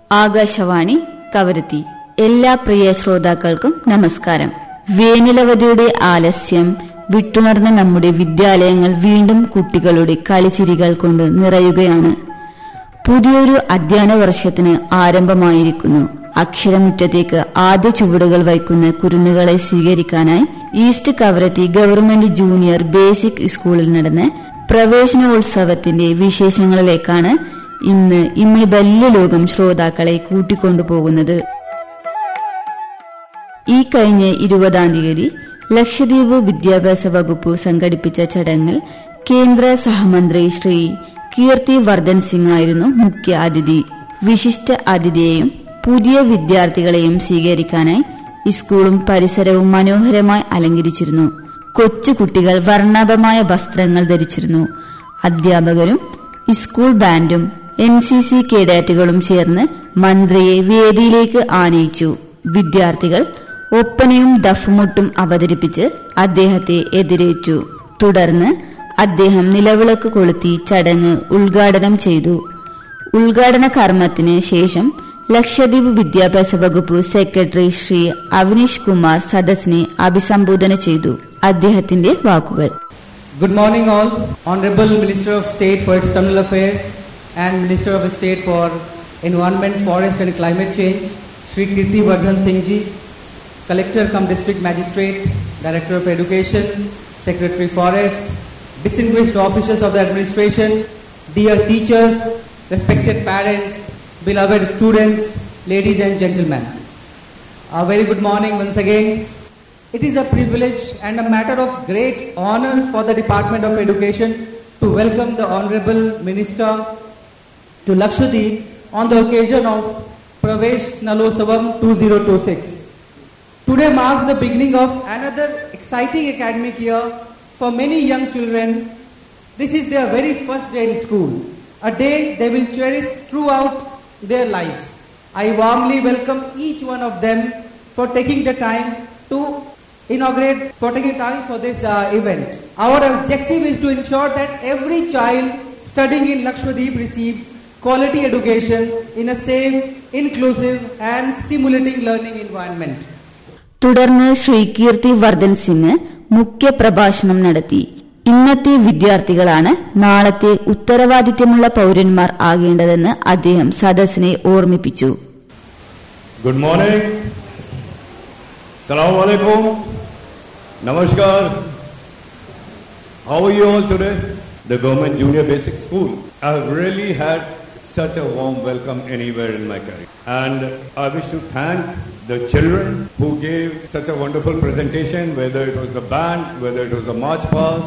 ആകാശവാണി കവരത്തി. എല്ലാ പ്രിയ ശ്രോതാക്കൾക്കും നമസ്കാരം. വേനലവധിയുടെ ആലസ്യം വിട്ടുണർന്ന നമ്മുടെ വിദ്യാലയങ്ങൾ വീണ്ടും കുട്ടികളുടെ കളിച്ചിരികൾ കൊണ്ട് നിറയുകയാണ്. പുതിയൊരു അധ്യയന വർഷത്തിന് ആരംഭമായിരിക്കുന്നു. അക്ഷരമുറ്റത്തേക്ക് ആദ്യ ചുവടുകൾ വയ്ക്കുന്ന കുരുന്നുകളെ സ്വീകരിക്കാനായി east Kavaratti government junior basic സ്കൂളിൽ നടന്ന പ്രവേശനോത്സവത്തിന്റെ വിശേഷങ്ങളിലേക്കാണ് ഇന്ന് ഇമ്മി വലിയ ലോകം ശ്രോതാക്കളെ കൂട്ടിക്കൊണ്ടുപോകുന്നത്. ഈ കഴിഞ്ഞ 20-ാം തീയതി ലക്ഷദ്വീപ് വിദ്യാഭ്യാസ വകുപ്പ് സംഘടിപ്പിച്ച ചടങ്ങിൽ കേന്ദ്ര സഹമന്ത്രി ശ്രീ കീർത്തി വർദ്ധൻ സിംഗ് ആയിരുന്നു മുഖ്യ അതിഥി. വിശിഷ്ട അതിഥിയെയും പുതിയ വിദ്യാർത്ഥികളെയും സ്വീകരിക്കാനായി സ്കൂളും പരിസരവും മനോഹരമായി അലങ്കരിച്ചിരുന്നു. കൊച്ചുകുട്ടികൾ വർണ്ണാഭമായ വസ്ത്രങ്ങൾ ധരിച്ചിരുന്നു. അധ്യാപകരും സ്കൂൾ ബാൻഡും NCC കേഡറ്റുകളും ചേർന്ന് മന്ത്രിയെ വേദിയിലേക്ക് ആനയിച്ചു. വിദ്യാർത്ഥികൾ ഒപ്പനയും ദഫ്മുട്ടും അവതരിപ്പിച്ച് അദ്ദേഹത്തെ എതിരേറ്റു. തുടർന്ന് അദ്ദേഹം നിലവിളക്ക് കൊളുത്തി ചടങ്ങ് ഉദ്ഘാടനം ചെയ്തു. ഉദ്ഘാടന കർമ്മത്തിന് ശേഷം ലക്ഷദ്വീപ് വിദ്യാഭ്യാസ വകുപ്പ് സെക്രട്ടറി ശ്രീ അവനീഷ് കുമാർ സദസ്സിനെ അഭിസംബോധന ചെയ്തു. അദ്ദേഹത്തിന്റെ വാക്കുകൾ. Good morning all. Honorable Minister of State for External Affairs and Minister of State for Environment, Forest and Climate Change, Shri Kirti Vardhan Singh Ji, Collector cum District Magistrate, Director of Education, Secretary Forest, distinguished officers of the administration, dear teachers, respected parents, beloved students, ladies and gentlemen. A very good morning once again. It is a privilege and a matter of great honor for the Department of Education to welcome the Honorable Minister to Lakshadweep on the occasion of Pravesh Nalotsavam 2026. Today marks the beginning of another exciting academic year for many young children. This is their very first day in school, a day they will cherish throughout their lives. I warmly welcome each one of them for taking the time to for this event. Our objective is to ensure that every child studying in Lakshadweep receives quality education in a safe, inclusive and stimulating learning environment. തുടർന്ന് ശ്രീ കീർത്തി വർദ്ധൻ സിംഗ് മുഖ്യ പ്രഭാഷണം നടത്തി. ഇന്നത്തെ വിദ്യാർത്ഥികളാണ് നാളത്തെ ഉത്തരവാദിത്തമുള്ള പൗരന്മാർ ആകേണ്ടതെന്ന് അദ്ദേഹം സദസ്സിനെ ഓർമ്മിപ്പിച്ചു. Good morning, Assalamu alaikum, Namaskar. How are you all today? The Government Junior Basic School. I have really had such a warm welcome anywhere in my career. And I wish to thank the children who gave such a wonderful presentation, whether it was the band, whether it was the march past,